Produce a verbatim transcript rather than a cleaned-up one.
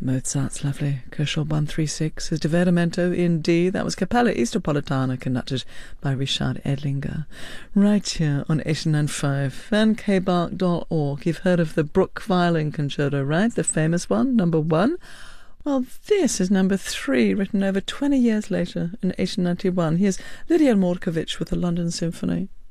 Mozart's lovely Kershaw one thirty-six, his Divertimento in D. That was Capella Easterpolitana, conducted by Richard Edlinger. Right here on eighty-nine point five, van k bark dot org. You've heard of the Bruck Violin Concerto, right? The famous one, number one. Well, this is number three, written over twenty years later, in eighteen ninety-one. Here's Lydia Morkovich with the London Symphony.